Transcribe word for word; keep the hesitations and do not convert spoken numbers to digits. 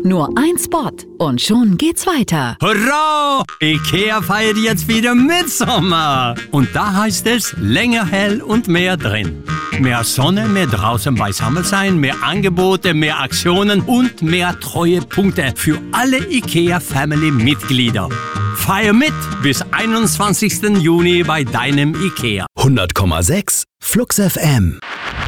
Nur ein Spot und schon geht's weiter. Hurra! IKEA feiert jetzt wieder Mitsommer. Und da heißt es länger hell und mehr drin. Mehr Sonne, mehr draußen beisammen sein, mehr Angebote, mehr Aktionen und mehr Treuepunkte für alle IKEA-Family-Mitglieder. Feier mit bis einundzwanzigsten Juni bei deinem IKEA. hundert Komma sechs Flux F M.